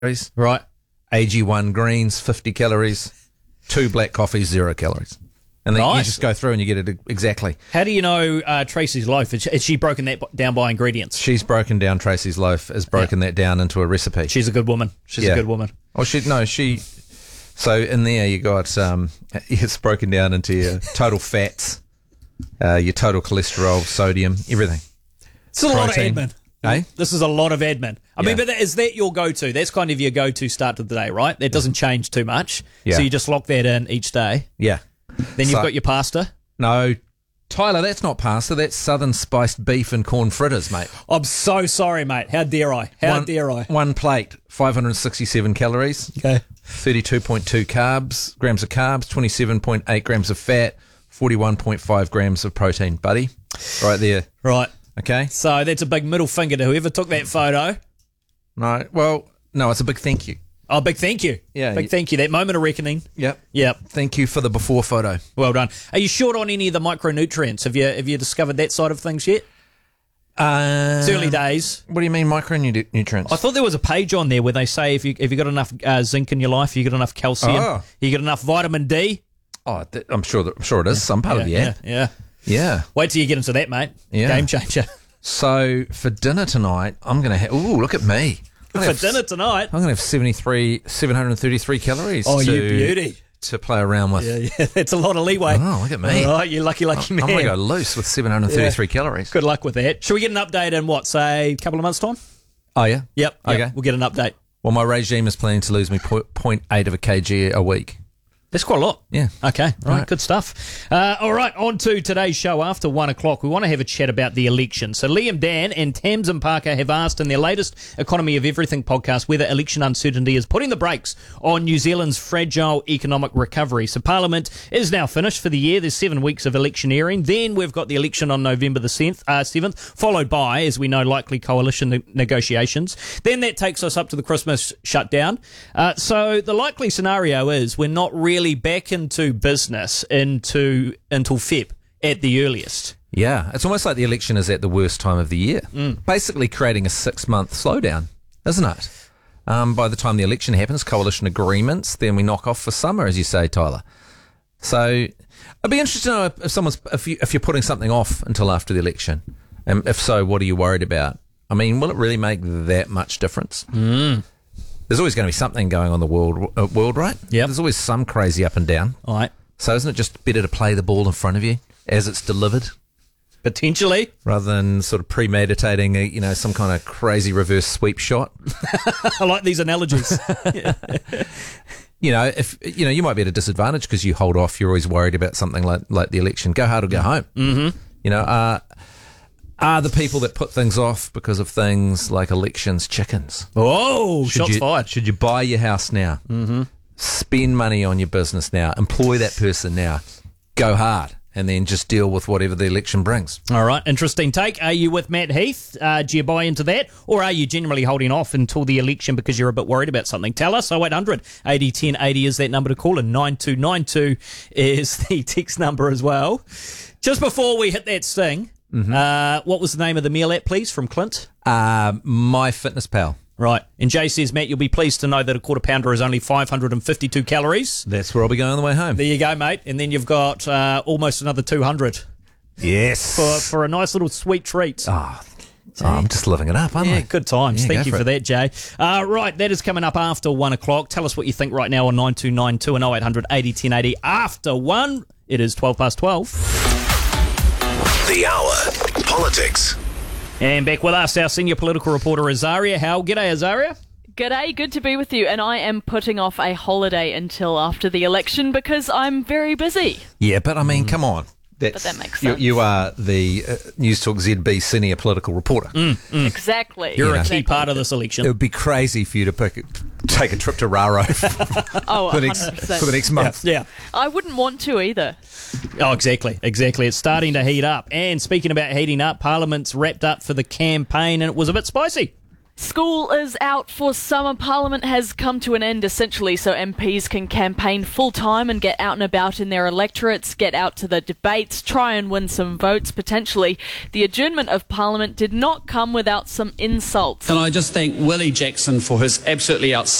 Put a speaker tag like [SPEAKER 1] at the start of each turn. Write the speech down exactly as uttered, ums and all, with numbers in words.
[SPEAKER 1] calories.
[SPEAKER 2] Right.
[SPEAKER 1] A G one greens, fifty calories. Two black coffees, zero calories. And then
[SPEAKER 2] Nice.
[SPEAKER 1] you just go through and you get it exactly.
[SPEAKER 2] How do you know uh, Tracy's loaf? Is she, is she broken that b- down by ingredients?
[SPEAKER 1] She's broken down Tracy's loaf, has broken that down into a recipe.
[SPEAKER 2] She's a good woman. She's
[SPEAKER 1] Yeah.
[SPEAKER 2] a good woman.
[SPEAKER 1] Oh, she no, she. So in there you got um, it's broken down into your total fats, uh, your total cholesterol, sodium, everything.
[SPEAKER 2] It's a lot of
[SPEAKER 1] Protein.
[SPEAKER 2] admin.
[SPEAKER 1] Eh?
[SPEAKER 2] This is a lot of admin. I mean,
[SPEAKER 1] Yeah.
[SPEAKER 2] but that, is that your go-to? That's kind of your go-to start to the day, right? That doesn't change too much.
[SPEAKER 1] Yeah.
[SPEAKER 2] So you just lock that in each day.
[SPEAKER 1] Yeah.
[SPEAKER 2] Then you've
[SPEAKER 1] So-
[SPEAKER 2] got your pasta.
[SPEAKER 1] No, Tyler, that's not pasta. That's southern spiced beef and corn fritters, mate.
[SPEAKER 2] I'm so sorry, mate. How dare I? How
[SPEAKER 1] one,
[SPEAKER 2] dare I?
[SPEAKER 1] One plate, five hundred sixty-seven calories,
[SPEAKER 2] Okay.
[SPEAKER 1] thirty-two point two carbs, grams of carbs, twenty-seven point eight grams of fat, forty-one point five grams of protein, buddy. Right there.
[SPEAKER 2] Right.
[SPEAKER 1] Okay?
[SPEAKER 2] So that's a big middle finger to whoever took that photo.
[SPEAKER 1] No, well, no, it's a big thank you.
[SPEAKER 2] Oh, big thank you.
[SPEAKER 1] Yeah,
[SPEAKER 2] Big
[SPEAKER 1] you-
[SPEAKER 2] thank you. That moment of reckoning.
[SPEAKER 1] Yep.
[SPEAKER 2] Yep.
[SPEAKER 1] Thank you for the before photo.
[SPEAKER 2] Well done. Are you short on any of the micronutrients? Have you have you discovered that side of things yet?
[SPEAKER 1] Uh,
[SPEAKER 2] It's early days.
[SPEAKER 1] What do you mean micronutrients?
[SPEAKER 2] I thought there was a page on there where they say if you if you got enough uh, zinc in your life, you got enough calcium,
[SPEAKER 1] Oh.
[SPEAKER 2] you got enough vitamin D.
[SPEAKER 1] Oh, th- I'm sure that, I'm sure it is some part of the
[SPEAKER 2] yeah,
[SPEAKER 1] ad.
[SPEAKER 2] yeah.
[SPEAKER 1] Yeah.
[SPEAKER 2] Wait till you get into that, mate.
[SPEAKER 1] Yeah.
[SPEAKER 2] Game changer.
[SPEAKER 1] So for dinner tonight, I'm gonna have. Ooh, look at me. I'm gonna
[SPEAKER 2] For
[SPEAKER 1] have-
[SPEAKER 2] dinner tonight.
[SPEAKER 1] I'm gonna have seventy-three, seven hundred thirty-three calories.
[SPEAKER 2] Oh,
[SPEAKER 1] to,
[SPEAKER 2] you beauty.
[SPEAKER 1] To play around with.
[SPEAKER 2] Yeah, yeah. That's a lot of leeway.
[SPEAKER 1] Oh, look at me.
[SPEAKER 2] All right, you lucky, lucky man.
[SPEAKER 1] I'm gonna go loose with seven hundred thirty-three calories.
[SPEAKER 2] Good luck with that. Should we get an update in what, say, a couple of months' time?
[SPEAKER 1] Oh yeah.
[SPEAKER 2] Yep.
[SPEAKER 1] Okay.
[SPEAKER 2] Yep. We'll get an update.
[SPEAKER 1] Well, my regime is planning to lose me zero point eight of a kg a week.
[SPEAKER 2] That's quite a lot.
[SPEAKER 1] Yeah.
[SPEAKER 2] Okay. Right.
[SPEAKER 1] Right.
[SPEAKER 2] Good stuff. Uh, all right. On to today's show after one o'clock. We want to have a chat about the election. So Liam Dan and Tamsin Parker have asked in their latest Economy of Everything podcast whether election uncertainty is putting the brakes on New Zealand's fragile economic recovery. So Parliament is now finished for the year. There's seven weeks of electioneering. Then we've got the election on November the seventh, uh, seventh followed by, as we know, likely coalition ne- negotiations. Then that takes us up to the Christmas shutdown. Uh, so the likely scenario is we're not really back into business into until Feb at the earliest.
[SPEAKER 1] Yeah, it's almost like the election is at the worst time of the year.
[SPEAKER 2] Mm.
[SPEAKER 1] Basically creating a six-month slowdown, isn't it? Um, by the time the election happens, coalition agreements, then we knock off for summer, as you say, Tyler. So I'd be interested to know if, if someone's if, you, if you're putting something off until after the election, and if so, what are you worried about? I mean, will it really make that much difference?
[SPEAKER 2] Mm.
[SPEAKER 1] There's always going to be something going on in the world, uh, world, right?
[SPEAKER 2] Yep.
[SPEAKER 1] There's always some crazy up and down.
[SPEAKER 2] All right.
[SPEAKER 1] So isn't it just better to play the ball in front of you as it's delivered?
[SPEAKER 2] Potentially.
[SPEAKER 1] Rather than sort of premeditating, a, you know, some kind of crazy reverse sweep shot.
[SPEAKER 2] I like these analogies.
[SPEAKER 1] You know, if you know, you might be at a disadvantage because you hold off. You're always worried about something like like the election. Go hard or go home. Mm-hmm. You know, uh, are the people that put things off because of things like elections chickens?
[SPEAKER 2] Oh,
[SPEAKER 1] Should
[SPEAKER 2] shots
[SPEAKER 1] you,
[SPEAKER 2] fired.
[SPEAKER 1] Should you buy your house now? Mm-hmm. Spend money on your business now. Employ that person now. Go hard. And then just deal with whatever the election brings.
[SPEAKER 2] All right, interesting take. Are you with Matt Heath? Uh, do you buy into that? Or are you generally holding off until the election because you're a bit worried about something? Tell us. oh eight hundred eighty ten eighty is that number to call, and nine two nine two is the text number as well. Just before we hit that sting, mm-hmm. uh, what was the name of the meal app, please, from Clint?
[SPEAKER 1] Uh, MyFitnessPal.
[SPEAKER 2] Right. And Jay says, Matt, you'll be pleased to know that a quarter pounder is only five hundred fifty-two calories.
[SPEAKER 1] That's where I'll be going on the way home.
[SPEAKER 2] There you go, mate. And then you've got uh, almost another two hundred
[SPEAKER 1] Yes.
[SPEAKER 2] for, for a nice little sweet treat.
[SPEAKER 1] Oh, oh, I'm just living it up, aren't
[SPEAKER 2] Yeah,
[SPEAKER 1] I?
[SPEAKER 2] good times.
[SPEAKER 1] Yeah,
[SPEAKER 2] Thank
[SPEAKER 1] go
[SPEAKER 2] you
[SPEAKER 1] for
[SPEAKER 2] for,
[SPEAKER 1] it.
[SPEAKER 2] that, Jay. Uh, right, that is coming up after one o'clock. Tell us what you think right now on nine two nine two and oh eight hundred eighty ten eighty. After one, it is twelve past twelve.
[SPEAKER 3] The Hour. Politics.
[SPEAKER 2] And back with us, our senior political reporter, Azaria Howell. G'day, Azaria.
[SPEAKER 4] G'day, good to be with you, and I am putting off a holiday until after the election because I'm very busy.
[SPEAKER 1] Yeah, but I mean, come on. That's,
[SPEAKER 4] But that makes
[SPEAKER 1] you,
[SPEAKER 4] sense.
[SPEAKER 1] you are the uh, News Talk Z B senior political reporter.
[SPEAKER 4] Exactly.
[SPEAKER 2] You're
[SPEAKER 1] Yeah.
[SPEAKER 2] a key part of this
[SPEAKER 1] It
[SPEAKER 2] election.
[SPEAKER 1] would be crazy for you to pick, take a trip to Raro for,
[SPEAKER 4] Oh,
[SPEAKER 1] the
[SPEAKER 4] one
[SPEAKER 1] next,
[SPEAKER 4] hundred percent.
[SPEAKER 1] for the next month.
[SPEAKER 2] Yeah.
[SPEAKER 4] I wouldn't want to either.
[SPEAKER 2] Oh, exactly, exactly. It's starting to heat up. And speaking about heating up, Parliament's wrapped up for the campaign, and it was a bit spicy.
[SPEAKER 4] School is out for summer. Parliament has come to an end, essentially, so M Ps can campaign full-time and get out and about in their electorates, get out to the debates, try and win some votes, potentially. The adjournment of Parliament did not come without some insults.
[SPEAKER 5] Can I just thank Willie Jackson for his absolutely outstanding